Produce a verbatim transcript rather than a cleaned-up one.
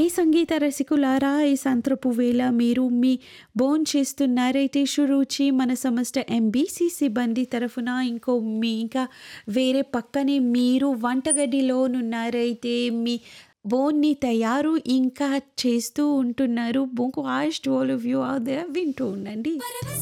ఏ సంగీత రసికులారా, ఈ సాయంత్రపు వేళ మీరు మీ భోంచేస్తున్నారైతే సురుచి మన సంస్థ ఎంబీసీ సిబ్బంది తరఫున ఇంకో మీ ఇంకా వేరే పక్కనే మీరు వంటగదిలోనున్నారైతే మీ భోంని తయారు ఇంకా చేస్తూ ఉంటున్నారు. Bone కోరాజ్ to all of you out there వింటూ ఉండండి.